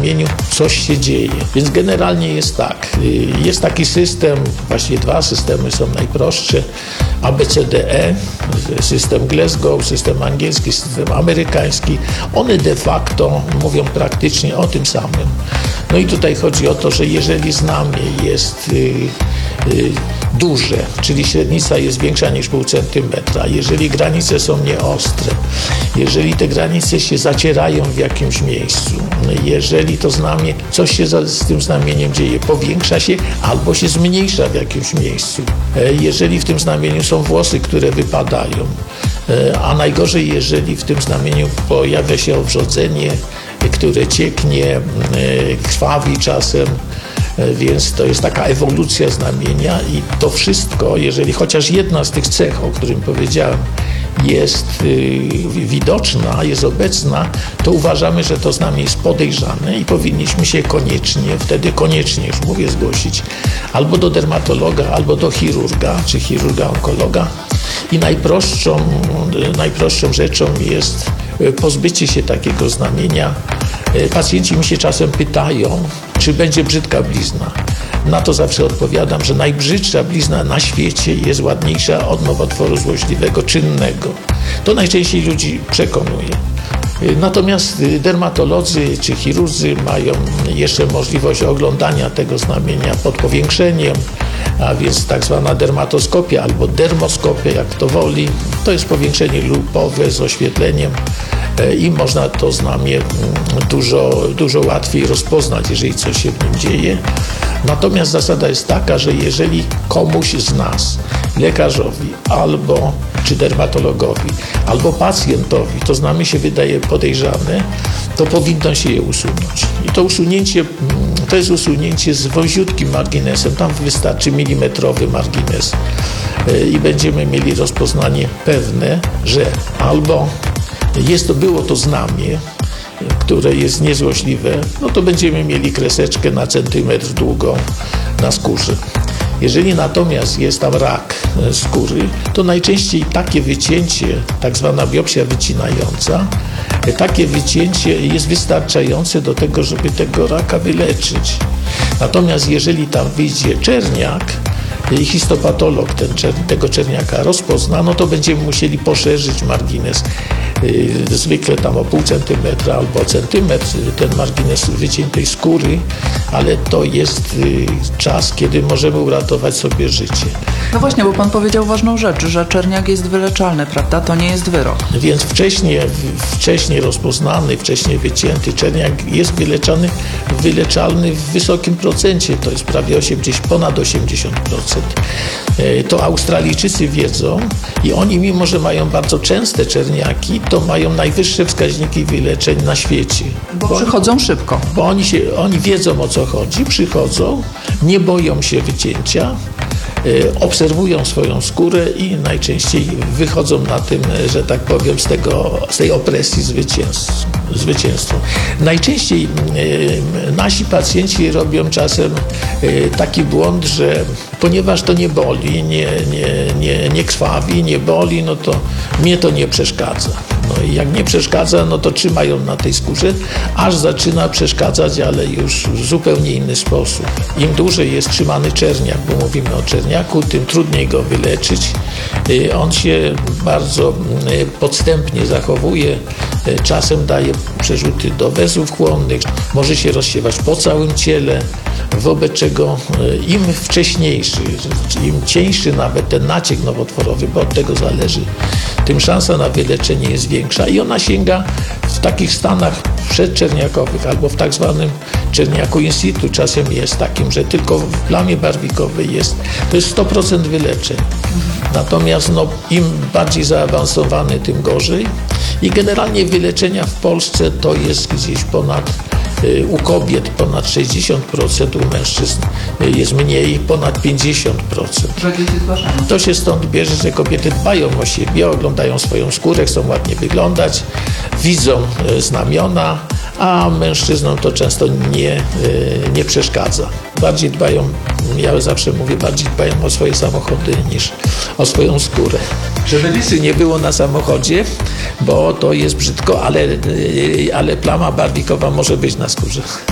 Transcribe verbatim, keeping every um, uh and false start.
znamieniu coś się dzieje. Więc generalnie jest tak. Jest taki system, właściwie dwa systemy są najprostsze. A B C D E, system Glasgow, system angielski, system amerykański. One de facto mówią praktycznie o tym samym. No i tutaj chodzi o to, że jeżeli znamie jest y, y, duże, czyli średnica jest większa niż pół centymetra, jeżeli granice są nieostre, jeżeli te granice się zacierają w jakimś miejscu, jeżeli to znamie, coś się z tym znamieniem dzieje, powiększa się albo się zmniejsza w jakimś miejscu, jeżeli w tym znamieniu są włosy, które wypadają, a najgorzej, jeżeli w tym znamieniu pojawia się obrzodzenie, które cieknie, krwawi czasem, więc to jest taka ewolucja znamienia i to wszystko, jeżeli chociaż jedna z tych cech, o którym powiedziałem, jest widoczna, jest obecna, to uważamy, że to znamie jest podejrzane i powinniśmy się koniecznie, wtedy koniecznie, już mówię, zgłosić albo do dermatologa, albo do chirurga, czy chirurga onkologa. I najprostszą, najprostszą rzeczą jest pozbycie się takiego znamienia. Pacjenci mi się czasem pytają, czy będzie brzydka blizna. Na to zawsze odpowiadam, że najbrzydsza blizna na świecie jest ładniejsza od nowotworu złośliwego czynnego. To najczęściej ludzi przekonuje. Natomiast dermatolodzy czy chirurdzy mają jeszcze możliwość oglądania tego znamienia pod powiększeniem, a więc tak zwana dermatoskopia albo dermoskopia, jak kto woli. To jest powiększenie lupowe z oświetleniem i można to znamie dużo, dużo łatwiej rozpoznać, jeżeli coś się w nim dzieje. Natomiast zasada jest taka, że jeżeli komuś z nas, lekarzowi albo czy dermatologowi, albo pacjentowi to znamie się wydaje podejrzane, to powinno się je usunąć. I to usunięcie, to jest usunięcie z wąziutkim marginesem, tam wystarczy milimetrowy margines i będziemy mieli rozpoznanie pewne, że albo jest to, było to znamie, które jest niezłośliwe, no to będziemy mieli kreseczkę na centymetr długą na skórze. Jeżeli natomiast jest tam rak skóry, to najczęściej takie wycięcie, tak zwana biopsja wycinająca, takie wycięcie jest wystarczające do tego, żeby tego raka wyleczyć. Natomiast jeżeli tam wyjdzie czerniak, i histopatolog ten, tego czerniaka rozpozna, no to będziemy musieli poszerzyć margines zwykle tam o pół centymetra albo centymetr, ten margines wyciętej skóry, ale to jest czas, kiedy możemy uratować sobie życie. No właśnie, bo pan powiedział ważną rzecz, że czerniak jest wyleczalny, prawda? To nie jest wyrok. Więc wcześniej, wcześniej rozpoznany, wcześniej wycięty czerniak jest wyleczany, wyleczalny w wysokim procencie, to jest prawie osiemdziesiąt, ponad osiemdziesiąt procent. To Australijczycy wiedzą i oni, mimo że mają bardzo częste czerniaki, to mają najwyższe wskaźniki wyleczeń na świecie. Bo, bo przychodzą oni, szybko. Bo oni, się, oni wiedzą, o co chodzi, przychodzą, nie boją się wycięcia, obserwują swoją skórę i najczęściej wychodzą na tym, że tak powiem, z, tego, z tej opresji zwycięstwem. Najczęściej nasi pacjenci robią czasem taki błąd, że ponieważ to nie boli, nie, nie, nie, nie krwawi, nie boli, no to mnie to nie przeszkadza. No i jak nie przeszkadza, no to trzymają na tej skórze, aż zaczyna przeszkadzać, ale już w zupełnie inny sposób. Im dłużej jest trzymany czerniak, bo mówimy o czerniaku, tym trudniej go wyleczyć. On się bardzo podstępnie zachowuje, czasem daje przerzuty do węzłów chłonnych, może się rozsiewać po całym ciele, wobec czego im wcześniejszy, im cieńszy nawet ten naciek nowotworowy, bo od tego zależy, tym szansa na wyleczenie jest większa i ona sięga w takich stanach przedczerniakowych albo w tak zwanym czerniaku in situ. Czasem jest takim, że tylko w plamie barwikowej jest, to jest sto procent wyleczeń. Natomiast no, im bardziej zaawansowany, tym gorzej. I generalnie wyleczenia w Polsce to jest gdzieś ponad, u kobiet ponad sześćdziesiąt procent, u mężczyzn jest mniej, ponad pięćdziesiąt procent. To się stąd bierze, że kobiety dbają o siebie, oglądają swoją skórę, chcą ładnie wyglądać, widzą znamiona, a mężczyznom to często nie, nie przeszkadza. Bardziej dbają, ja zawsze mówię, bardziej dbają o swoje samochody niż o swoją skórę. Żeby lisy nie było na samochodzie, bo to jest brzydko, ale, ale plama barwikowa może być na skórze.